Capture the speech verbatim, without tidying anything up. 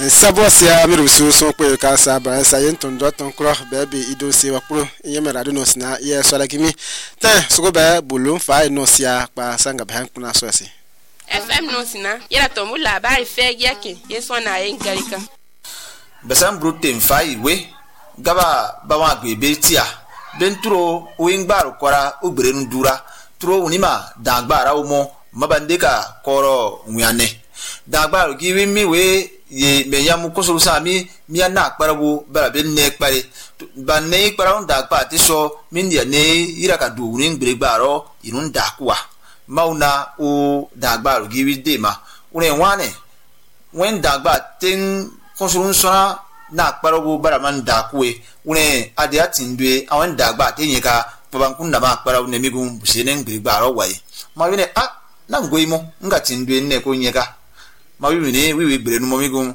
Sabosia mirusu so pe ka sa ba sa yen ton do ton kro be be ido se wa pro yen me rado no sina ye so la kimi tan so go be bulu fa no sia pa sanga ba kuna so se F M no sina yera to mu la ba fe yake yeso na yen garika Besam brutem fa iwe gaba ba wa gbe be tia bentro o ingbaru kwara ogbere ndura tro unima dagbara omo mabandeka koro nguyane dagbara giwi mi we ye meyamu koso sami miya na akparawo bara be ne kpare ba ne kpara nda pa ti so mindia ne ira ka du ni ngbere gbaro irun da kwa mauna o dagbara giwi de ma une wane wen dagba tin koso sona na akparawo bara man da kwe une ade atindwe awan dagba tenye ka babankun na ma akparawo ne migun busene ngbere gbaro wai ma wine ah na ngoimo nga tindwe ne ko nyeka ma wi ni wi wi bere no momigun